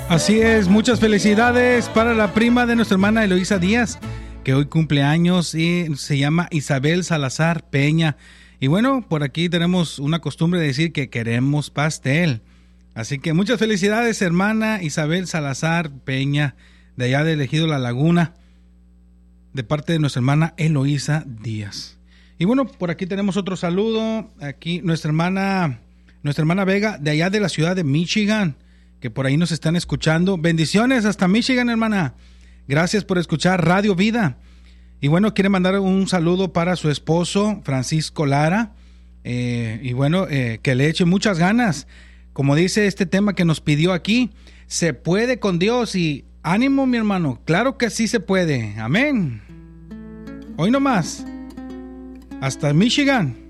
Así es, muchas felicidades para la prima de nuestra hermana Eloísa Díaz, que hoy cumple años y se llama Isabel Salazar Peña. Y bueno, por aquí tenemos una costumbre de decir que queremos pastel. Así que muchas felicidades, hermana Isabel Salazar Peña, de allá de Ejido La Laguna, de parte de nuestra hermana Eloísa Díaz. Y bueno, por aquí tenemos otro saludo. Aquí nuestra hermana Vega, de allá de la ciudad de Michigan, que por ahí nos están escuchando. Bendiciones hasta Michigan, hermana. Gracias por escuchar Radio Vida. Y bueno, quiere mandar un saludo para su esposo, Francisco Lara. Y bueno, que le eche muchas ganas. Como dice este tema que nos pidió aquí, se puede con Dios y ánimo, mi hermano. Claro que sí se puede. Amén. Hoy nomás. Hasta Michigan.